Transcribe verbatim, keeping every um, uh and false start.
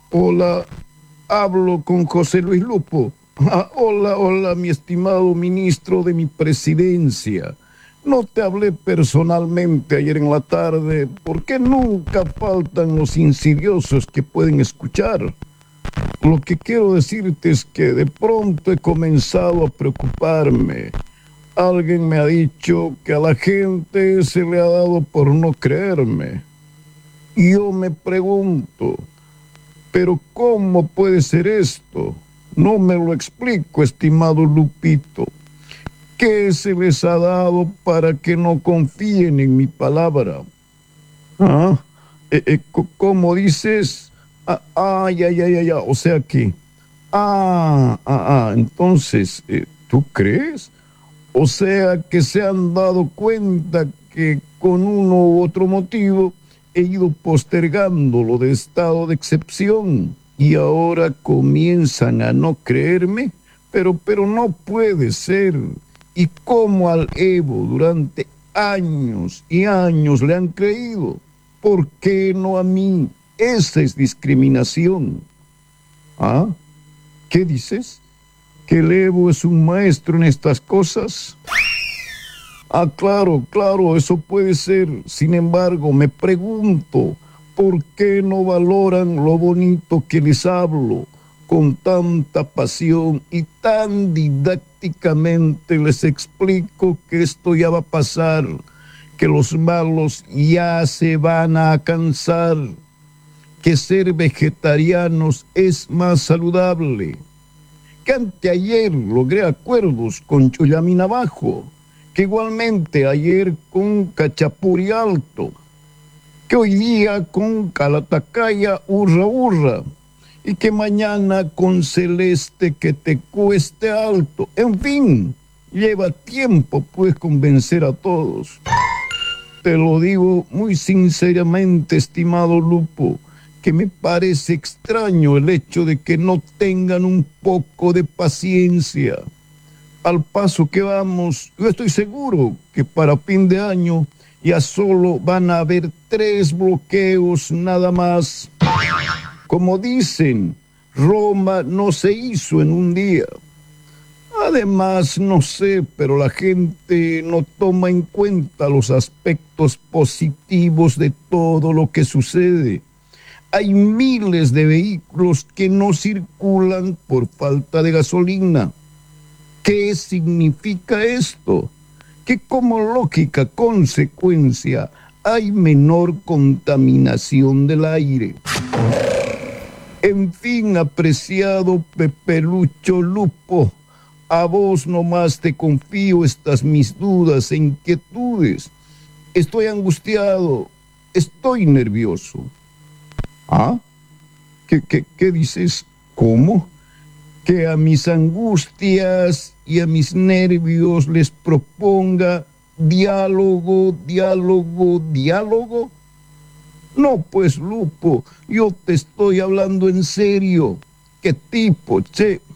Hola, hablo con José Luis Lupo. Ah, hola, hola, mi estimado ministro de mi presidencia. No te hablé personalmente ayer en la tarde porque nunca faltan los insidiosos que pueden escuchar. Lo que quiero decirte es que de pronto he comenzado a preocuparme. Alguien me ha dicho que a la gente se le ha dado por no creerme. Y yo me pregunto, pero ¿cómo puede ser esto? No me lo explico, estimado Lupito. ¿Qué se les ha dado para que no confíen en mi palabra? ¿Ah? Eh, eh, ¿Cómo dices? Ah, ah, ya, ya, ya, ya. O sea que... Ah, ah, ah. Entonces, eh, ¿tú crees? O sea que se han dado cuenta que con uno u otro motivo he ido postergando lo de estado de excepción y ahora comienzan a no creerme, pero, pero no puede ser. ¿Y cómo al Evo durante años y años le han creído? ¿Por qué no a mí? Esa es discriminación. ¿Ah? ¿Qué dices? ¿Que el Evo es un maestro en estas cosas? Ah, claro, claro, eso puede ser. Sin embargo, me pregunto, ¿por qué no valoran lo bonito que les hablo con tanta pasión y tan didácticamente les explico que esto ya va a pasar, que los malos ya se van a cansar, que ser vegetarianos es más saludable? Que anteayer logré acuerdos con Chuyamín Abajo, que igualmente ayer con Cachapuri Alto, que hoy día con Calatacaya Urra Urra, y que mañana con Celeste que te cueste alto. En fin, lleva tiempo pues convencer a todos. Te lo digo muy sinceramente, estimado Lupo, que me parece extraño el hecho de que no tengan un poco de paciencia. Al paso que vamos, yo estoy seguro que para fin de año ya solo van a haber tres bloqueos nada más. Como dicen, Roma no se hizo en un día. Además, no sé, pero la gente no toma en cuenta los aspectos positivos de todo lo que sucede. Hay miles de vehículos que no circulan por falta de gasolina. ¿Qué significa esto? Que como lógica consecuencia hay menor contaminación del aire. En fin, apreciado Pepelucho Lupo, a vos nomás te confío estas mis dudas e inquietudes. Estoy angustiado, estoy nervioso. ¿Ah? ¿Qué, qué, qué dices? ¿Cómo? Que a mis angustias y a mis nervios les proponga diálogo, diálogo, diálogo. No, pues, Lupo, yo te estoy hablando en serio. ¿Qué tipo, che?